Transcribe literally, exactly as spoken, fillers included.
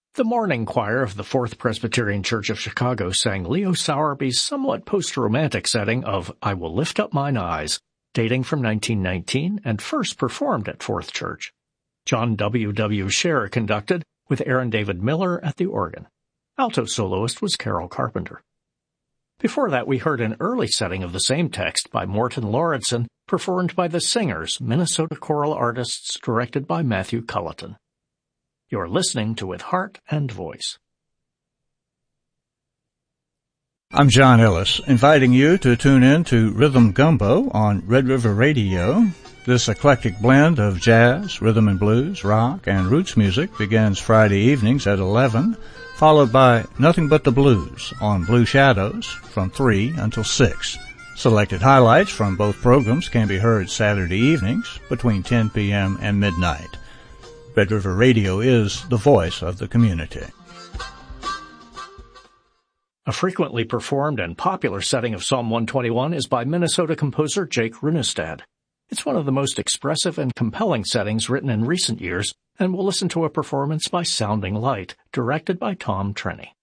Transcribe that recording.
The morning choir of the Fourth Presbyterian Church of Chicago sang Leo Sowerby's somewhat post-romantic setting of I Will Lift Up Mine Eyes, dating from nineteen nineteen and first performed at Fourth Church. John W. W. Scherer conducted, with Aaron David Miller at the organ. Alto soloist was Carol Carpenter. Before that, we heard an early setting of the same text by Morton Lauritsen, performed by the Singers, Minnesota choral artists, directed by Matthew Culleton. You're listening to With Heart and Voice. I'm John Ellis, inviting you to tune in to Rhythm Gumbo on Red River Radio. This eclectic blend of jazz, rhythm and blues, rock, and roots music begins Friday evenings at eleven, followed by Nothing But the Blues on Blue Shadows from three until six. Selected highlights from both programs can be heard Saturday evenings between ten p.m. and midnight. Red River Radio is the voice of the community. A frequently performed and popular setting of Psalm one twenty-one is by Minnesota composer Jake Runestad. It's one of the most expressive and compelling settings written in recent years, and we'll listen to a performance by Sounding Light, directed by Tom Trenny.